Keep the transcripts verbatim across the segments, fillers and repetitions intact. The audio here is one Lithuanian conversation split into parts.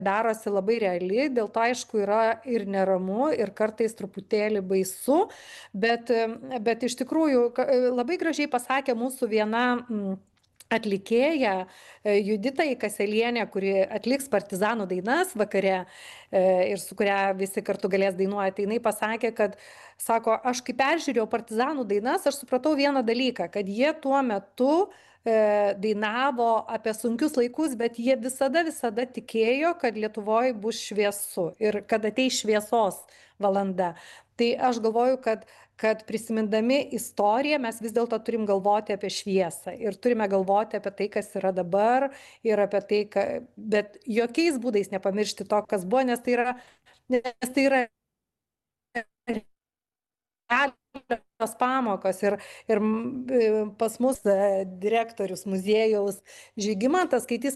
darosi labai reali, dėl to aišku yra ir neramu, ir kartais truputėlį baisu, bet, bet iš tikrųjų labai gražiai pasakė mūsų viena atlikėja Judita Kaselienė, kuri atliks partizanų dainas vakare ir su kuria visi kartu galės dainuoti. Jinai pasakė, kad, sako, aš kai peržiūrėjau partizanų dainas, aš supratau vieną dalyką, kad jie tuo metu dainavo apie sunkius laikus, bet jie visada, visada tikėjo, kad Lietuvoje bus šviesu ir kad ateis šviesos valanda. Tai aš galvoju, kad, kad prisimindami istoriją mes vis dėlto turim galvoti apie šviesą ir turime galvoti apie tai, kas yra dabar ir apie tai, ka, bet jokiais būdais nepamiršti to, kas buvo, nes tai yra, nes tai yra tos pamokos ir, ir pas mus direktorius muziejaus Žygimantas skaitys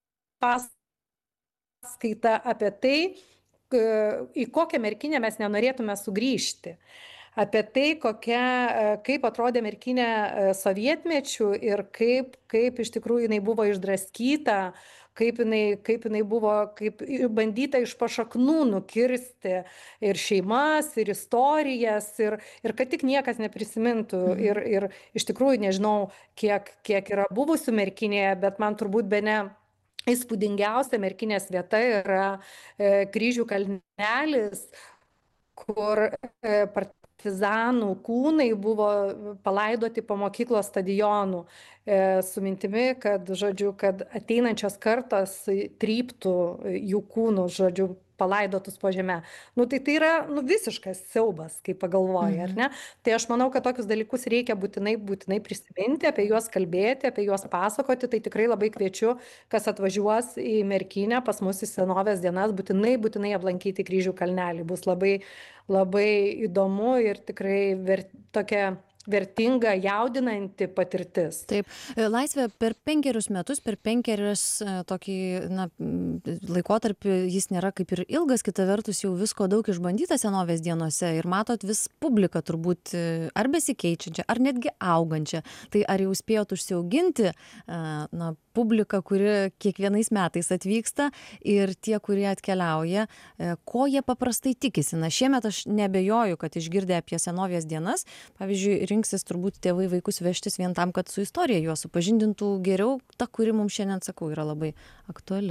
paskaitą apie tai, į kokią merkinę mes nenorėtume sugrįžti. Apie tai, kokia, kaip atrodė merkinė sovietmečių ir kaip, kaip iš tikrųjų jinai buvo išdraskyta, kaip jinai, kaip jinai buvo kaip bandyta iš pašaknų nukirsti ir šeimas, ir istorijas, ir, ir kad tik niekas neprisimintų. Mhm. Ir, ir iš tikrųjų nežinau, kiek, kiek yra buvusių merkinėje, bet man turbūt bene įspūdingiausia merkinės vieta yra e, Kryžių kalnelis, kur e, partizanų kūnai buvo palaidoti po mokyklos stadionų e, su mintimi, kad, žodžiu, kad ateinančios kartos tryptų jų kūnus, žodžiu, palaidotus po žemę. Nu, tai tai yra nu, visiškas siaubas, kai pagalvoji, ar ne? Tai aš manau, kad tokius dalykus reikia būtinai, būtinai prisiminti, apie juos kalbėti, apie juos pasakoti. Tai tikrai labai kviečiu, kas atvažiuos į Merkinę pas mus į senovės dienas, būtinai, būtinai aplankyti Kryžių kalnelį. Bus labai, labai įdomu ir tikrai ver, tokia vertinga, jaudinanti patirtis. Taip, Laisvė per penkerius metus, per penkerius tokį na, laikotarpį jis nėra kaip ir ilgas, kita vertus jau visko daug išbandyta senovės dienose ir matot vis publiką turbūt ar besikeičiančią, ar netgi augančią. Tai ar jau spėjot užsiauginti na, publiką, kuri kiekvienais metais atvyksta ir tie, kurie atkeliauja, ko jie paprastai tikisi. Na, šiemet aš nebejoju, kad išgirdę apie senovės dienas, pavyzdžiui, rinksis turbūt tėvai vaikus vežtis vien tam, kad su istorija juos supažindintų geriau, ta, kuri mums šiandien, sakau, yra labai aktuali.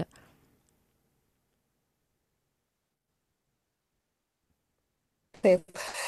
Taip.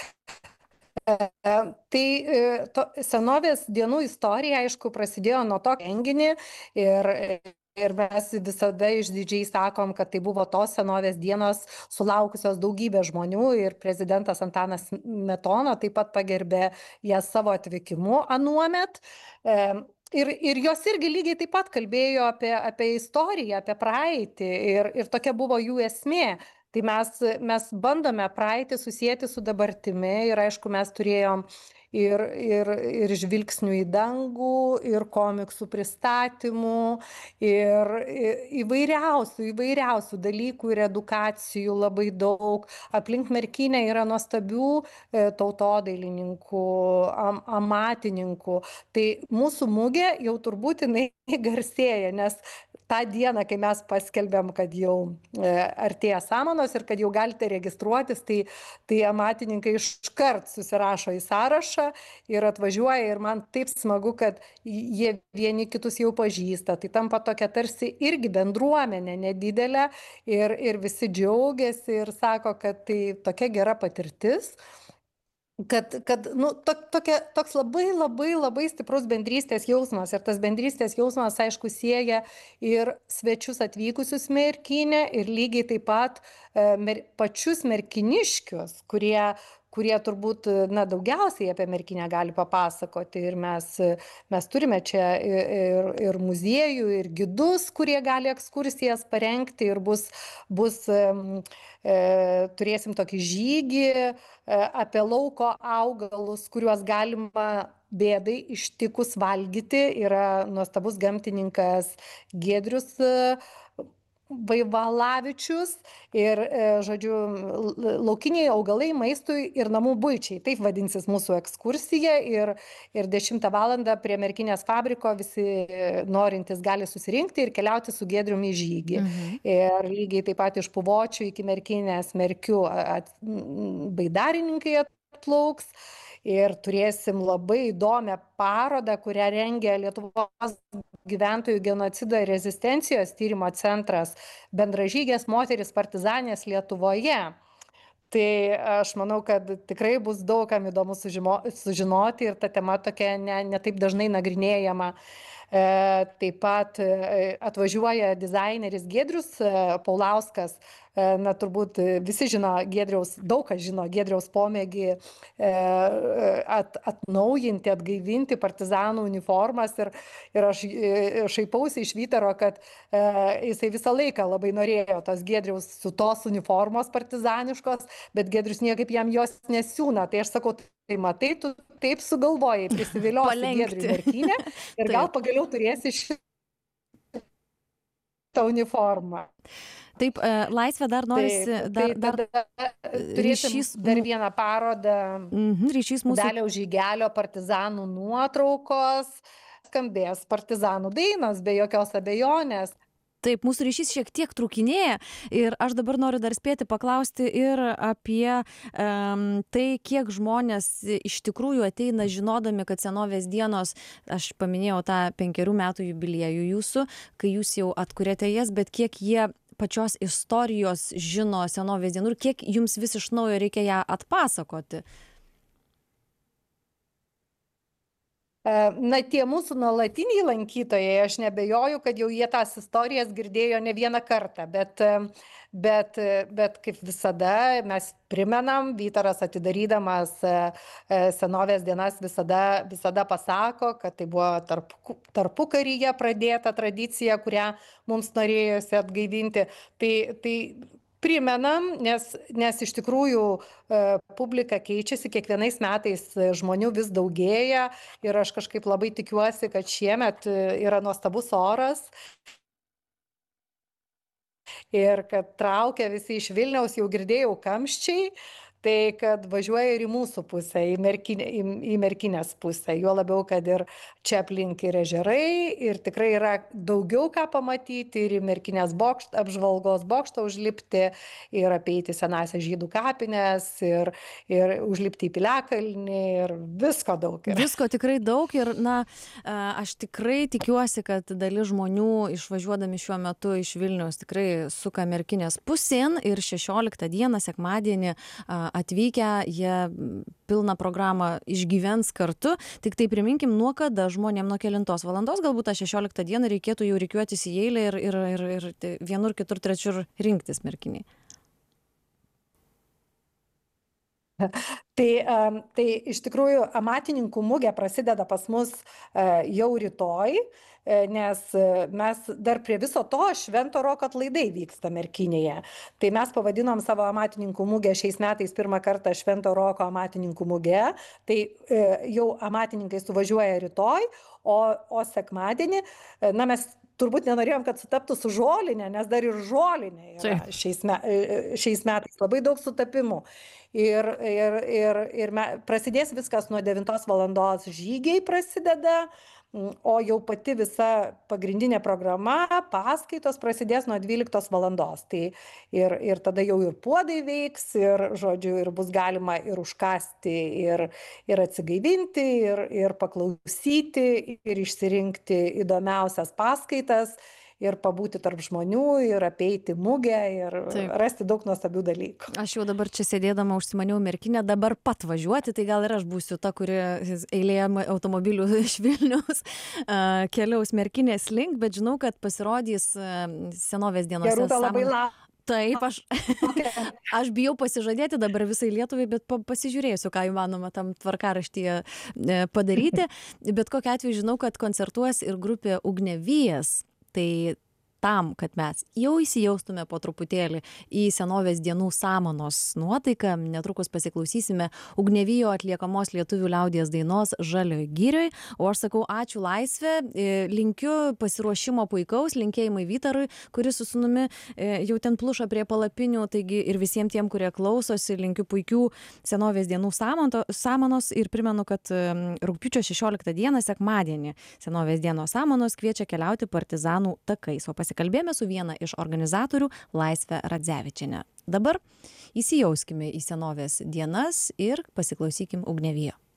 Tai to, senovės dienų istorija, aišku, prasidėjo nuo to renginį ir, ir mes visada išdidžiai sakom, kad tai buvo tos senovės dienos sulaukusios daugybė žmonių ir prezidentas Antanas Smetona taip pat pagerbė jas savo atvykimu anuomet. Ir, ir jos irgi lygiai taip pat kalbėjo apie, apie istoriją, apie praeitį ir, ir tokia buvo jų esmė. Tai mes, mes bandome praeitį susijęti su dabartimi ir aišku, mes turėjom ir, ir, ir žvilgsnių į dangų, ir komiksų pristatymų, ir įvairiausių, įvairiausių dalykų ir edukacijų labai daug. Aplink Merkinę yra nuostabių tautodailininkų, am, amatininkų. Tai mūsų mugė jau turbūt jinai garsėja, nes tą dieną, kai mes paskelbėm, kad jau artėja samanos ir kad jau galite registruotis, tai, tai amatininkai iškart susirašo į sąrašą ir atvažiuoja ir man taip smagu, kad jie vieni kitus jau pažįsta. Tai tampa tokia tarsi irgi bendruomenė nedidelė ir, ir visi džiaugiasi ir sako, kad tai tokia gera patirtis. Kad, kad nu, to, tokia, toks labai, labai, labai stiprus bendrystės jausmas. Ir tas bendrystės jausmas, aišku, sieja ir svečius atvykusius Merkinę, ir lygiai taip pat e, mer, pačius merkiniškius, kurie, kurie turbūt na, daugiausiai apie Merkinę gali papasakoti. Ir mes, mes turime čia ir, ir muziejų, ir gidus, kurie gali ekskursijas parengti. Ir bus, bus e, turėsim tokį žygį apie lauko augalus, kuriuos galima bėdai ištikus valgyti. Yra nuostabus gamtininkas Giedrius Vaivalavičius ir, žodžiu, laukiniai augalai maistui ir namų buičiai. Taip vadinsis mūsų ekskursija ir, ir dešimtą valandą prie Merkinės fabriko visi norintys gali susirinkti ir keliauti su Giedriumi į žygį. Mhm. Ir lygiai taip pat iš Puvočių iki Merkinės Merkių at, baidarininkai atplauks. Ir turėsim labai įdomią parodą, kurią rengia Lietuvos gyventojų genocido ir rezistencijos tyrimo centras Bendražygės moterys partizanės Lietuvoje. Tai aš manau, kad tikrai bus daug kam įdomu sužimo, sužinoti ir ta tema tokia ne, ne taip dažnai nagrinėjama. E, taip pat atvažiuoja dizaineris Giedrius Paulauskas. Na, turbūt visi žino Giedriaus, daug kas žino Giedriaus pomėgį at, atnaujinti, atgaivinti partizanų uniformas ir, ir aš šaipausi iš Vytaro, kad e, jisai visą laiką labai norėjo tos Giedriaus su tos uniformos partizaniškos, bet Giedrius niekaip jam jos nesiūna. Tai aš sakau, tai matai, tu taip sugalvojai, prisiviliosi Giedrių į Merkinę ir gal pagaliau turėsi šitą uniformą. Taip, Laisvė dar norisi, Taip, dar, tai dar turėsim ryšys, dar vieną parodą, mhm, ryšys mūsų. Daliaus Žygelio partizanų nuotraukos, skambės partizanų dainos, be jokios abejonės. Taip, mūsų ryšys šiek tiek trūkinėja ir aš dabar noriu dar spėti paklausti ir apie um, tai, kiek žmonės iš tikrųjų ateina žinodami, kad senovės dienos, aš paminėjau tą penkerių metų jubiliejų jūsų, kai jūs jau atkuriate jas, bet kiek jie pačios istorijos žino senovės dienų ir kiek jums vis iš naujo reikia ją atpasakoti? Na, tie mūsų nuolatiniai lankytojai, aš nebejoju, kad jau jie tas istorijas girdėjo ne vieną kartą, bet, bet, bet kaip visada mes primenam, Vytaras atidarydamas senovės dienas visada, visada pasako, kad tai buvo tarp, tarpukaryje pradėta tradicija, kurią mums norėjosi atgaivinti. Tai, tai primenam, nes, nes iš tikrųjų publika keičiasi, kiekvienais metais žmonių vis daugėja ir aš kažkaip labai tikiuosi, kad šiemet yra nuostabus oras ir kad traukia visi iš Vilniaus, jau girdėjau kamščiai, tai kad važiuoja ir į mūsų pusę, į, Merkinę, į, į Merkinės pusę, juo labiau, kad ir čia aplink ir ežerai ir tikrai yra daugiau ką pamatyti ir į Merkinės bokštą, apžvalgos bokštą užlipti ir apeiti senąsias žydų kapines ir, ir užlipti į Piliakalnį ir visko daug yra. Visko tikrai daug ir, na, aš tikrai tikiuosi, kad dalis žmonių išvažiuodami šiuo metu iš Vilniaus tikrai suka Merkinės pusėn ir šešioliktą dieną, sekmadienį, atvykę, jie pilną programą išgyvens kartu. Tik tai priminkim, nuo kada žmonėm nuo kelintos valandos, galbūt tą šešioliktą dieną reikėtų jau rikiuotis į eilę ir, ir, ir, ir vienur, kitur, trečiur rinktis Merkinėj. Tai, tai iš tikrųjų amatininkų mugė prasideda pas mus jau rytoj, nes mes dar prie viso to Švento Roko atlaidai vyksta Merkinėje. Tai mes pavadinom savo amatininkų mugę šiais metais pirmą kartą Švento Roko amatininkų mugė. Tai jau amatininkai suvažiuoja rytoj, o, o sekmadienį, na mes turbūt nenorėjom, kad sutaptų su žolinė, nes dar ir žolinė yra šiais, me, šiais metais. Labai daug sutapimų. Ir, ir, ir, ir me, prasidės viskas nuo devintos valandos, žygiai prasideda, o jau pati visa pagrindinė programa, paskaitos prasidės nuo dvyliktos valandos. Tai ir, ir tada jau ir puodai veiks, ir, žodžiu, ir bus galima ir užkasti, ir, ir atsigaivinti, ir, ir paklausyti, ir išsirinkti įdomiausias paskaitas, ir pabūti tarp žmonių, ir apeiti mugę, ir Taip. Rasti daug nuostabių dalykų. Aš jau dabar čia sėdėdama užsimaniau Merkinę dabar pat važiuoti, tai gal ir aš būsiu ta, kuri eilėje automobilių iš Vilniaus keliaus Merkinės link, bet žinau, kad pasirodys senovės dienose. Gerūta labai la. Taip, aš, aš bijau pasižadėti dabar visai Lietuvai, bet pasižiūrėsiu, ką įmanoma tam tvarkaraštyje padaryti. Bet kokiu atveju žinau, kad koncertuos ir grupė Ugnevijas. Tai tam, kad mes jau įsijaustume po truputėlį į senovės dienų samanos nuotaiką, netrukus pasiklausysime Ugnevijo atliekamos lietuvių liaudies dainos Žalioj girioj, o aš sakau ačiū Laisvė, linkiu pasiruošimo puikaus, linkėjimai Vytarui, kuris su sūnumi jau ten pluša prie palapinių, taigi ir visiems tiem, kurie klausosi, linkiu puikių senovės dienų samanto, samanos ir primenu, kad rugpjūčio šešioliktą dieną, sekmadienį, senovės dienos samanos kviečia keliauti partizanų takais, o pasikalbėjome su viena iš organizatorių Laisve Radzevičiene. Dabar įsijauskime į senovės dienas ir pasiklausykim Ugnevijo.